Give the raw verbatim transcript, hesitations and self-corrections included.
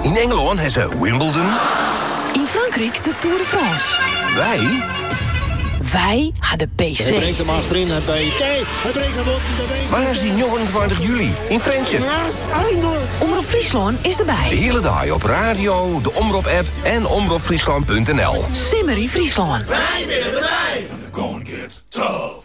In Engeland hebben ze Wimbledon. In Frankrijk de Tour de France. Wij? Wij hadden P C. Hij brengt hem achterin naar B T. Hij brengt hem op. Waar is die negenentwintig juli? In Friendship. Omroep Friesland is erbij. De hele dag op radio, de Omroep-app en omroep friesland punt n l. Simmerie Friesland. Wij willen erbij. And the going gets tough.